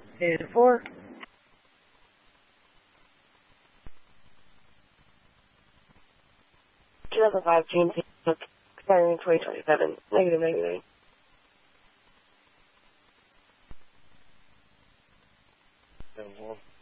And 4. 2005 GMC, expiring in 2027, negative 99. And 1.